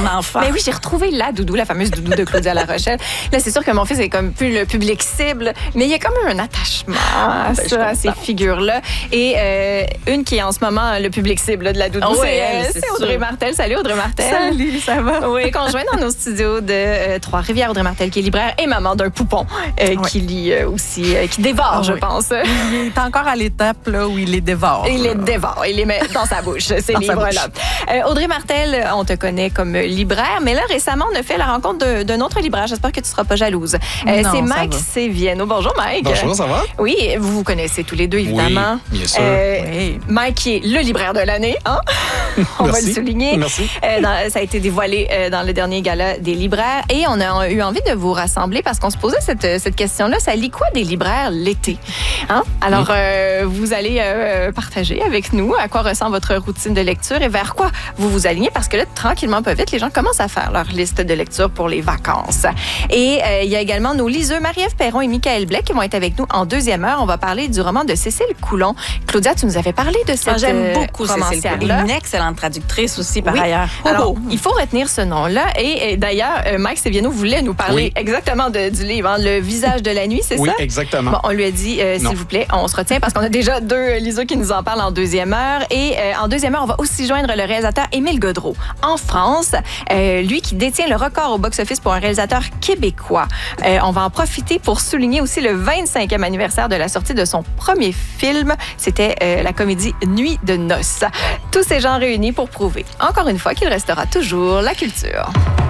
enfant. Mais oui, j'ai retrouvé la doudou, la fameuse doudou de Claudia La Rochelle. Là, c'est sûr que mon fils est comme plus le public cible, mais il y a quand même un attachement à ces figures-là. Et une qui est en ce moment le public cible là, de la doudou, c'est Audrey Martel. Salut Audrey Martel. Salut, ça va? Oui, conjointe dans nos studios de Trois-Rivières. Audrey Martel qui est libraire et maman d'un poupon qui lit aussi, qui dévore, je pense. Il est encore à l'étape là, où il les dévore. Il les dévore, il les met dans sa bouche, ces livres-là. Audrey Martel, on te connaît comme libraire, mais là, récemment, on a fait la rencontre d'un autre libraire. J'espère que tu ne seras pas jalouse. C'est Mike Séviano. Bonjour, Mike. Bonjour, ça va? Oui, vous vous connaissez tous les deux, évidemment. Oui, bien sûr. Mike qui est le libraire de l'année, hein? On va le souligner. Merci. Ça a été dévoilé dans le dernier gala des libraires et on a eu envie de vous rassembler parce qu'on se posait cette question-là. Ça lit quoi des libraires l'été? Hein? Alors, vous allez partager avec nous à quoi ressemble votre routine de lecture et vers quoi vous vous alignez parce que là, tranquillement, pas vite, les gens commencent à faire leur liste de lecture pour les vacances. Et il y a également nos liseux Marie-Ève Perron et Michael Blais qui vont être avec nous en deuxième heure. On va parler du roman de Cécile Coulon. Claudia, tu nous avais parlé de cette j'aime beaucoup Cécile Coulon. Une excellente traductrice aussi, par ailleurs. Alors, il faut retenir ce nom-là. Et d'ailleurs, Mike Séviano voulait nous parler exactement du livre, hein, Le visage de la nuit, c'est ça? Oui, exactement. Bon, on lui a dit, s'il vous plaît, on se retient parce qu'on a déjà deux liseux qui nous en parlent en deuxième heure. Et en deuxième heure, on va aussi joindre le réalisateur Émile Godreau. En France, lui qui détient le record au box-office pour un réalisateur québécois. On va en profiter pour souligner aussi le 25e anniversaire de la sortie de son premier film. C'était la comédie Nuit de noces. Tous ces gens réunis pour prouver, encore une fois, qu'il restera toujours la culture.